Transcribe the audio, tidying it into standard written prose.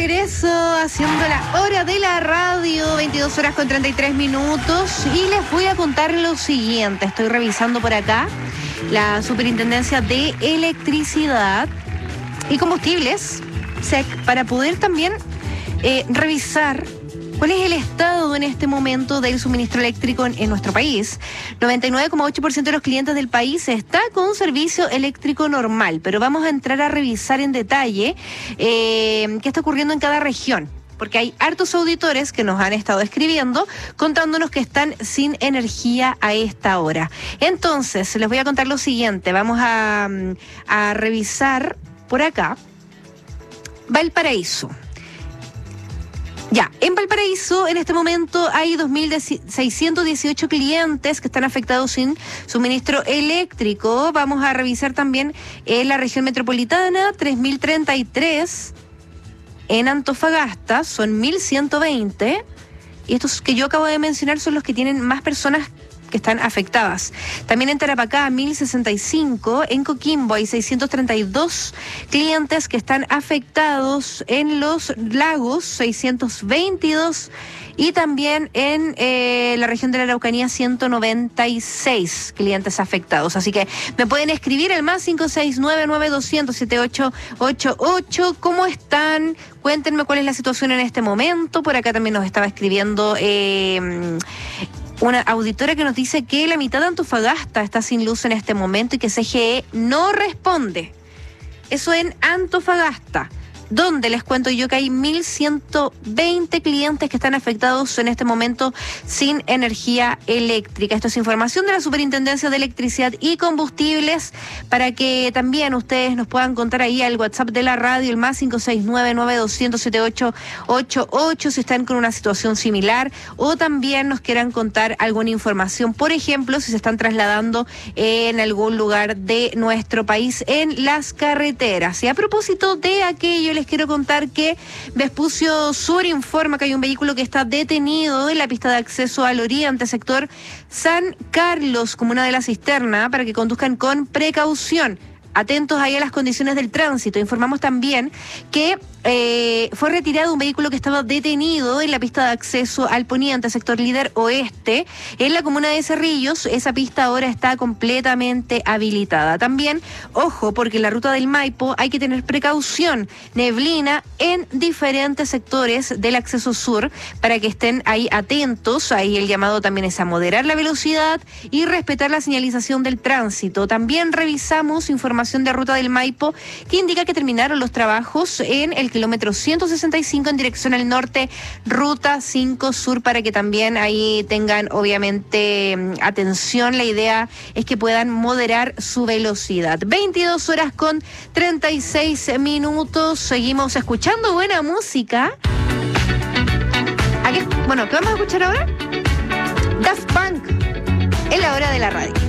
regreso haciendo la hora de la radio, 22 horas con 33 minutos, y les voy a contar lo siguiente. Estoy revisando por acá la Superintendencia de Electricidad y Combustibles, SEC, para poder también revisar cuál es el estado en este momento del suministro eléctrico en nuestro país. 99,8% de los clientes del país está con servicio eléctrico normal, pero vamos a entrar a revisar en detalle qué está ocurriendo en cada región, porque hay hartos auditores que nos han estado escribiendo contándonos que están sin energía a esta hora. Entonces, les voy a contar lo siguiente. Vamos a revisar por acá Valparaíso. Ya, en Valparaíso en este momento hay 2.618 clientes que están afectados sin suministro eléctrico. Vamos a revisar también en la región metropolitana, 3.033. En Antofagasta son 1.120. Y estos que yo acabo de mencionar son los que tienen más personas que están afectadas. También en Tarapacá, 1.065. En Coquimbo hay 632 clientes que están afectados. En Los Lagos, 622. Y también en la región de la Araucanía, 196 clientes afectados. Así que me pueden escribir al más 569-200-7888. ¿Cómo están? Cuéntenme cuál es la situación en este momento. Por acá también nos estaba escribiendo una auditora que nos dice que la mitad de Antofagasta está sin luz en este momento y que CGE no responde. Eso en Antofagasta, donde les cuento yo que hay 1.120 clientes que están afectados en este momento sin energía eléctrica. Esto es información de la Superintendencia de Electricidad y Combustibles, para que también ustedes nos puedan contar ahí al WhatsApp de la radio, el más 569-900-7888, si están con una situación similar o también nos quieran contar alguna información, por ejemplo, si se están trasladando en algún lugar de nuestro país en las carreteras. Y a propósito de aquello, les quiero contar que Vespucio Sur informa que hay un vehículo que está detenido en la pista de acceso al oriente, sector San Carlos, comuna de La Cisterna, para que conduzcan con precaución. Atentos ahí a las condiciones del tránsito. Informamos también que fue retirado un vehículo que estaba detenido en la pista de acceso al poniente, sector Líder Oeste, en la comuna de Cerrillos. Esa pista ahora está completamente habilitada. También, ojo, porque en la ruta del Maipo hay que tener precaución. Neblina en diferentes sectores del acceso sur, para que estén ahí atentos. Ahí el llamado también es a moderar la velocidad y respetar la señalización del tránsito. También revisamos información de ruta del Maipo que indica que terminaron los trabajos en el kilómetro 165 en dirección al norte, ruta 5 sur, para que también ahí tengan obviamente atención. La idea es que puedan moderar su velocidad. 22 horas con 36 minutos. Seguimos escuchando buena música. ¿Qué vamos a escuchar ahora? Daft Punk en la hora de la radio.